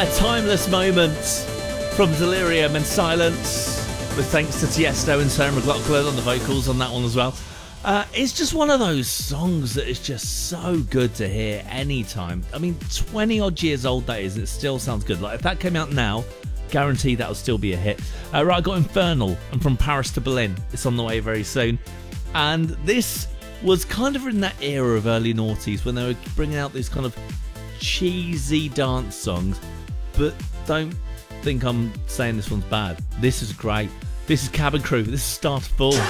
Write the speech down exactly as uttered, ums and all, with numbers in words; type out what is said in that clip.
A timeless moment from Delirium and Silence, with thanks to Tiesto and Sarah McLachlan on the vocals on that one as well. Uh, it's just one of those songs that is just so good to hear anytime. I mean, twenty odd years old that is, it still sounds good. Like if that came out now, guaranteed that'll still be a hit. Uh, right, I got Infernal, and From Paris to Berlin. It's on the way very soon. And this was kind of in that era of early noughties when they were bringing out these kind of cheesy dance songs. But don't think I'm saying this one's bad. This is great. This is Cabin Crew. This is Start to Fall.